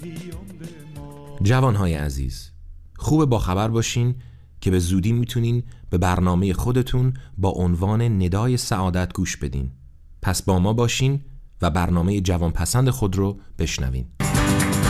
جوانهای عزیز، خوب با خبر باشین که به زودی میتونین به برنامه خودتون با عنوان ندای سعادت گوش بدین. پس با ما باشین و برنامه جوان پسند خود رو بشنوین.